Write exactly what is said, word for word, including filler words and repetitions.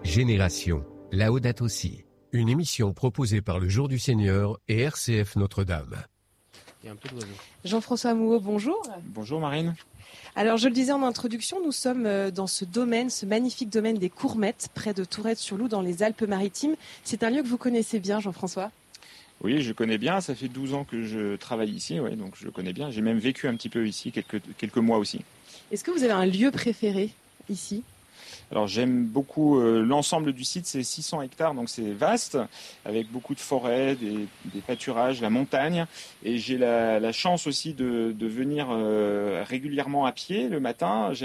Génération, Laudato Si. Une émission proposée par le Jour du Seigneur et R C F Notre-Dame. Et un peu d'oiseaux. Jean-François Mouot, bonjour. Bonjour Marine. Alors je le disais en introduction, nous sommes dans ce domaine, ce magnifique domaine des Courmettes, près de Tourette-sur-Loup dans les Alpes-Maritimes. C'est un lieu que vous connaissez bien, Jean-François ? Oui, je connais bien, ça fait douze ans que je travaille ici, ouais, donc je connais bien. J'ai même vécu un petit peu ici, quelques, quelques mois aussi. Est-ce que vous avez un lieu préféré ici ? Alors j'aime beaucoup euh, l'ensemble du site, c'est six cents hectares, donc c'est vaste, avec beaucoup de forêts, des, des pâturages, la montagne. Et j'ai la, la chance aussi de, de venir euh, régulièrement à pied le matin.